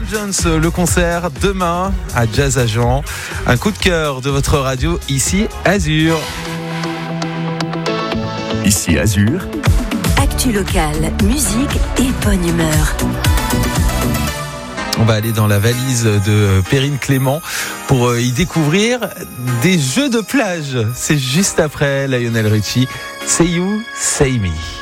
Jones, le concert demain à Jazz Agent. Un coup de cœur de votre radio ici Azur. Ici Azur. Actu locale, musique et bonne humeur. On va aller dans la valise de Perrine Clément pour y découvrir des jeux de plage. C'est juste après Lionel Richie. Say You, Say Me.